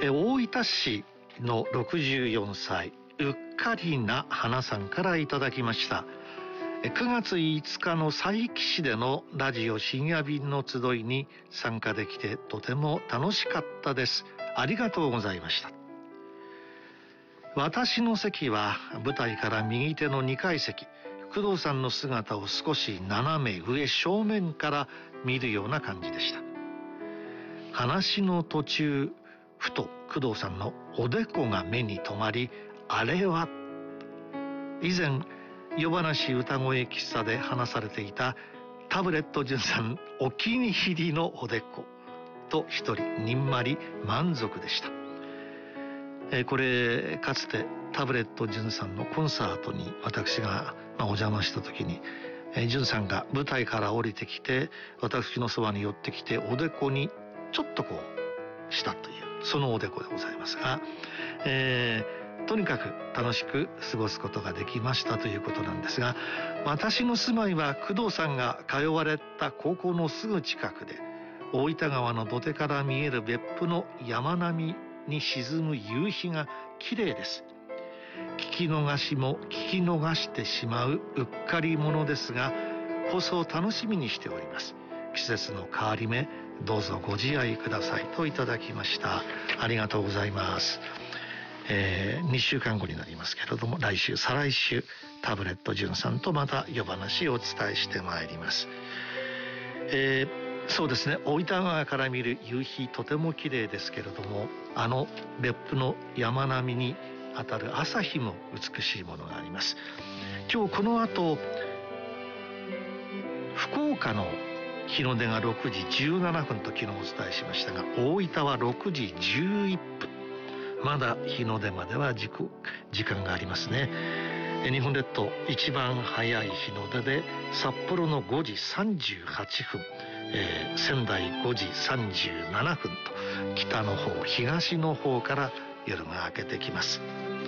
大分市の64歳うっかりな花さんからいただきました。9月5日の佐伯市でのラジオ深夜便の集いに参加できてとても楽しかったです。ありがとうございました。私の席は舞台から右手の2階席、工藤さんの姿を少し斜め上正面から見るような感じでした。話の途中、ふと工藤さんのおでこが目に留まり、あれは以前夜話歌声喫茶で話されていたタブレット純さんお気に入りのおでこと一人にんまり満足でした。これかつてタブレット純さんのコンサートに私がお邪魔した時に、純さんが舞台から降りてきて私のそばに寄ってきておでこにちょっとこうしたというそのおでこでございますが、とにかく楽しく過ごすことができましたということなんですが、私の住まいは工藤さんが通われた高校のすぐ近くで、大分川の土手から見える別府の山並みに沈む夕日が綺麗です。聞き逃してしまううっかり者ですが、放送を楽しみにしております。季節の変わり目、どうぞご自愛くださいといただきました。ありがとうございます。2週間後になりますけれども、来週再来週タブレット純さんとまた夜話をお伝えしてまいります。そうですね、大分川から見る夕日とても綺麗ですけれども、別府の山並みにあたる朝日も美しいものがあります。今日この後福岡の日の出が6時17分と昨日お伝えしましたが、大分は6時11分、まだ日の出までは時間がありますね。日本列島一番早い日の出で札幌の5時38分、仙台5時37分と北の方東の方から夜が明けてきます。